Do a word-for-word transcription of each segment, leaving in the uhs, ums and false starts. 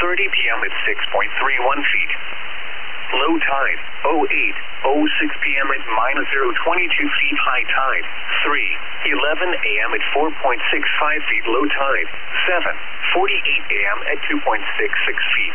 thirty p m at six point three one feet. Low tide, oh eight oh six p m at minus zero twenty-two feet. High tide, three eleven a m at four point six five feet. Low tide, seven forty-eight a m at two point six six feet.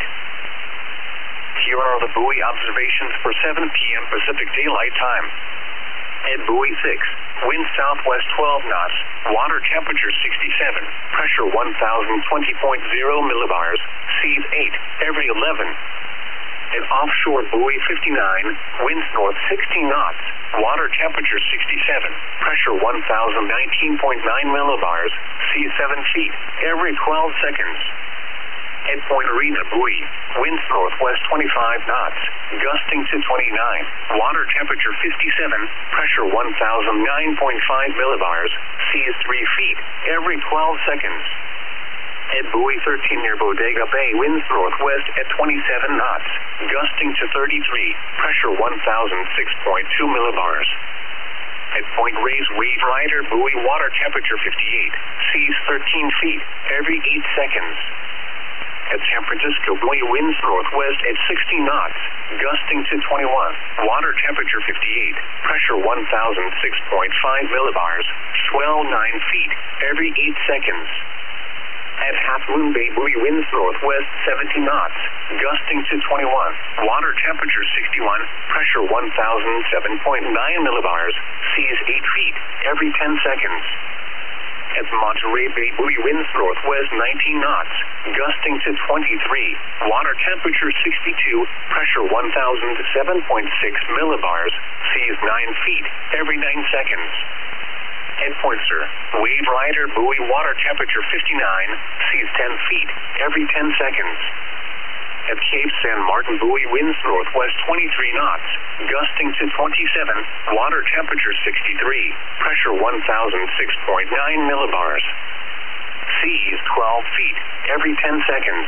Here are the buoy observations for seven p m Pacific Daylight Time. At buoy six, wind southwest twelve knots, water temperature sixty-seven, pressure one thousand twenty point zero millibars, seas eight, every eleven. At offshore buoy fifty-nine, winds north sixteen knots, water temperature sixty-seven, pressure one thousand nineteen point nine millibars, seas seven feet, every twelve seconds. At Point Arena buoy, winds northwest twenty-five knots, gusting to twenty-nine, water temperature fifty-seven, pressure one thousand nine point five millibars, seas three feet, every twelve seconds. At buoy thirteen near Bodega Bay, winds northwest at twenty-seven knots, gusting to thirty-three, pressure one thousand six point two millibars. At Point Reyes Wave Rider buoy, water temperature fifty-eight, seas thirteen feet, every eight seconds. At San Francisco buoy, winds northwest at sixty knots, gusting to twenty-one, water temperature fifty-eight, pressure one thousand six point five millibars, swell nine feet, every eight seconds. At Half Moon Bay buoy, winds northwest seventy knots, gusting to twenty-one, water temperature sixty-one, pressure one thousand seven point nine millibars, seas eight feet, every ten seconds. At Monterey Bay buoy, winds northwest nineteen knots, gusting to twenty-three, water temperature sixty-two, pressure one thousand seven point six millibars, seas nine feet, every nine seconds. At Pointster, Wave Rider buoy, water temperature fifty-nine, seas ten feet, every ten seconds. At Cape San Martin buoy, winds northwest twenty-three knots, gusting to twenty-seven, water temperature sixty-three, pressure one thousand six point nine millibars. Seas twelve feet, every ten seconds.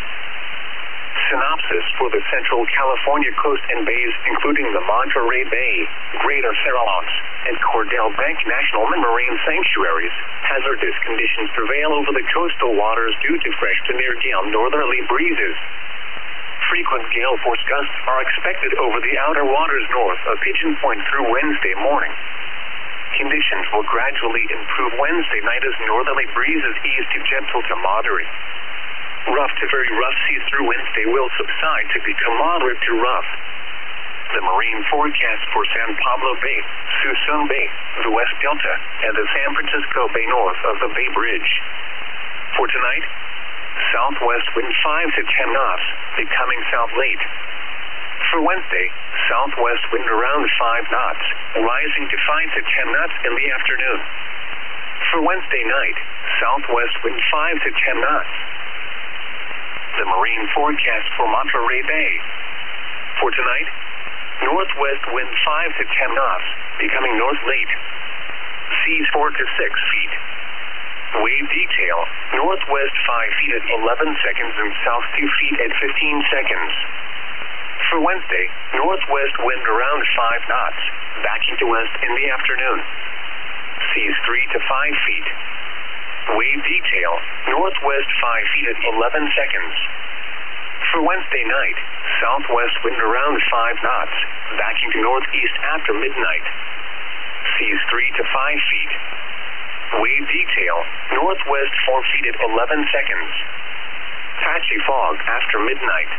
Synopsis for the Central California coast and bays, including the Monterey Bay, Greater Farallones, and Cordell Bank National Marine Sanctuaries. Hazardous conditions prevail over the coastal waters due to fresh to near gale northerly breezes. Frequent gale force gusts are expected over the outer waters north of Pigeon Point through Wednesday morning. Conditions will gradually improve Wednesday night as northerly breezes ease to gentle to moderate. Rough to very rough seas through Wednesday will subside to become moderate to rough. The marine forecast for San Pablo Bay, Suisun Bay, the West Delta, and the San Francisco Bay north of the Bay Bridge. For tonight, southwest wind five to ten knots, becoming south late. For Wednesday, southwest wind around five knots, rising to five to ten knots in the afternoon. For Wednesday night, southwest wind five to ten knots. The marine forecast for Monterey Bay. For tonight, northwest wind five to ten knots, becoming north late. Seas four to six feet. Wave detail, northwest five feet at eleven seconds and south two feet at fifteen seconds. For Wednesday, northwest wind around five knots, backing to west in the afternoon. Seas three to five feet. Wave detail, northwest five feet at eleven seconds. For Wednesday night, southwest wind around five knots, backing to northeast after midnight. Seas three to five feet. Wave detail, northwest four feet at eleven seconds. Patchy fog after midnight.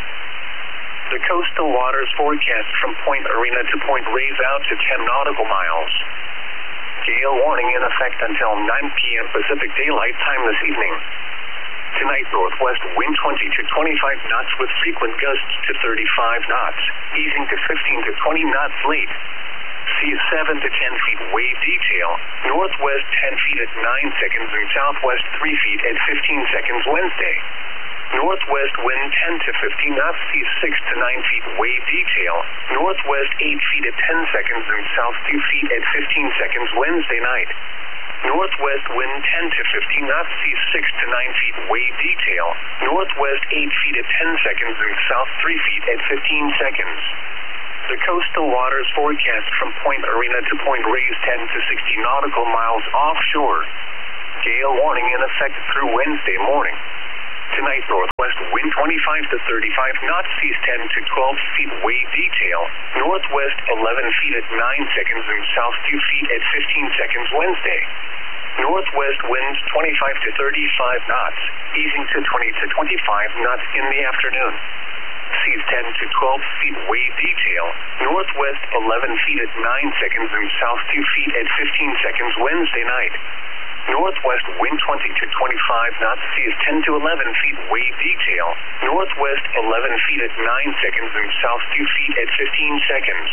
The coastal waters forecast from Point Arena to Point Reyes out to ten nautical miles. Gale warning in effect until nine p m Pacific Daylight Time this evening. Tonight, northwest wind twenty to twenty-five knots with frequent gusts to thirty-five knots, easing to fifteen to twenty knots late. Seas seven to ten feet. Wave detail, northwest ten feet at nine seconds and southwest three feet at fifteen seconds Wednesday. Northwest wind ten to fifteen knots, seas six to nine feet. Wave detail, northwest eight feet at ten seconds and south two feet at fifteen seconds Wednesday night. Northwest wind ten to fifteen knots, seas six to nine feet. Wave detail, northwest eight feet at ten seconds and south three feet at fifteen seconds. The coastal waters forecast from Point Arena to Point Reyes ten to sixty nautical miles offshore. Gale warning in effect through Wednesday morning. Tonight, northwest wind twenty-five to thirty-five knots, seas ten to twelve feet, wave detail. Northwest eleven feet at nine seconds and south two feet at fifteen seconds Wednesday. Northwest winds twenty-five to thirty-five knots, easing to twenty to twenty-five knots in the afternoon. Seas ten to twelve feet, wave detail. Northwest eleven feet at nine seconds and south two feet at fifteen seconds Wednesday night. Northwest wind twenty to twenty-five knots, seas ten to eleven feet, wave detail. Northwest eleven feet at nine seconds and south two feet at fifteen seconds.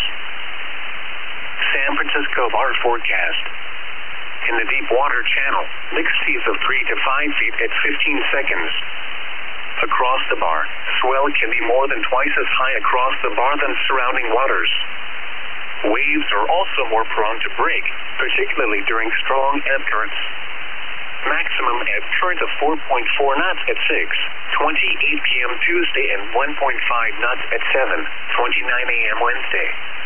San Francisco bar forecast. In the deep water channel, mixed seas of three to five feet at fifteen seconds. Across the bar, swell can be more than twice as high across the bar than surrounding waters. Waves are also more prone to break, particularly during strong ebb currents. Maximum ebb current of four point four knots at six twenty-eight p m Tuesday and one point five knots at seven twenty-nine a m Wednesday.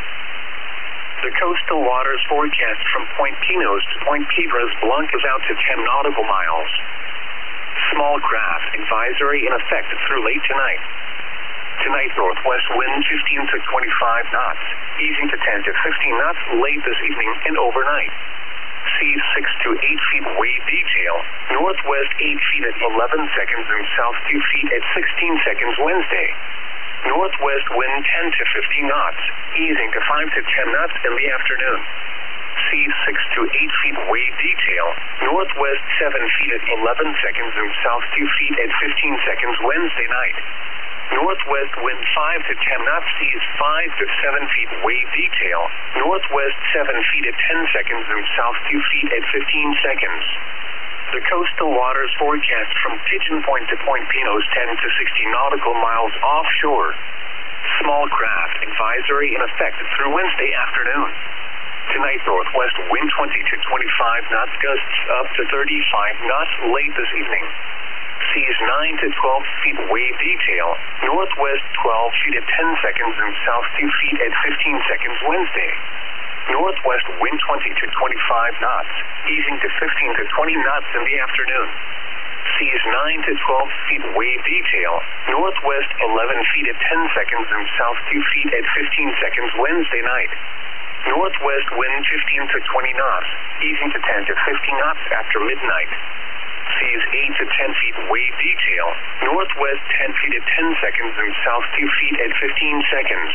The coastal waters forecast from Point Pinos to Point Piedras Blancas out to ten nautical miles. Small craft advisory in effect through late tonight. Tonight, northwest wind fifteen to twenty-five knots, easing to ten to fifteen knots late this evening and overnight. Seas six to eight feet, wave detail. Northwest eight feet at eleven seconds and south two feet at sixteen seconds Wednesday. Northwest wind ten to fifteen knots, easing to five to ten knots in the afternoon. Seas six to eight feet, wave detail. Northwest seven feet at eleven seconds and south two feet at fifteen seconds Wednesday night. Northwest wind five to ten knots, seas five to seven feet, wave detail. Northwest seven feet at ten seconds and south two feet at fifteen seconds. The coastal waters forecast from Pigeon Point to Point Pinos ten to sixty nautical miles offshore. Small craft advisory in effect through Wednesday afternoon. Tonight, northwest wind twenty to twenty-five knots, gusts up to thirty-five knots late this evening. Seas nine to twelve feet, wave detail. Northwest twelve feet at ten seconds and south two feet at fifteen seconds Wednesday. Northwest wind twenty to twenty-five knots, easing to fifteen to twenty knots in the afternoon. Seas nine to twelve feet, wave detail. Northwest eleven feet at ten seconds and south two feet at fifteen seconds Wednesday night. Northwest wind fifteen to twenty knots, easing to ten to fifteen knots after midnight. Seas eight to ten feet, wave detail. Northwest ten feet at ten seconds and south two feet at fifteen seconds.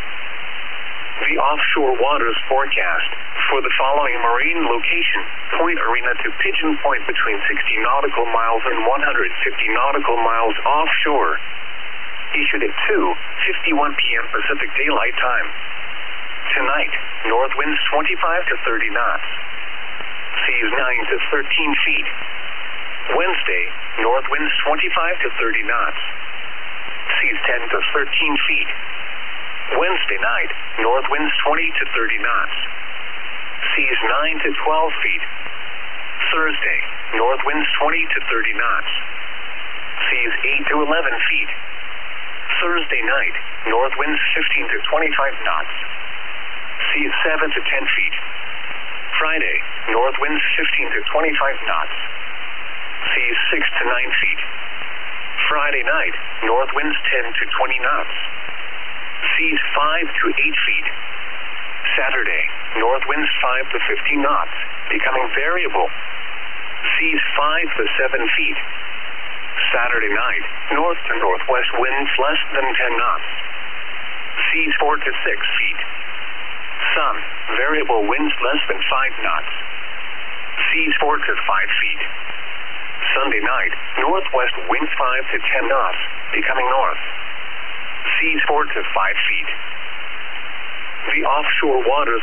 The offshore waters forecast for the following marine location: Point Arena to Pigeon Point between sixty nautical miles and one hundred fifty nautical miles offshore. Issued at two fifty-one p m Pacific Daylight Time. Tonight, north winds twenty-five to thirty knots. Seas nine to thirteen feet. Wednesday, north winds twenty-five to thirty knots. Seas ten to thirteen feet. Wednesday night, north winds twenty to thirty knots. Seas nine to twelve feet. Thursday, north winds twenty to thirty knots. Seas eight to eleven feet. Thursday night, north winds fifteen to twenty-five knots. Seas seven to ten feet. Friday, north winds fifteen to twenty-five knots. Seas six to nine feet. Friday night, north winds ten to twenty knots. Seas five to eight feet. Saturday, north winds five to fifteen knots, becoming variable. Seas five to seven feet. Saturday night, north to northwest winds less than ten knots. Seas four to six feet. Sun, variable winds less than five knots. Seas four to five feet. Sunday night, northwest winds five to ten knots, becoming north. Seas four to five feet. The offshore waters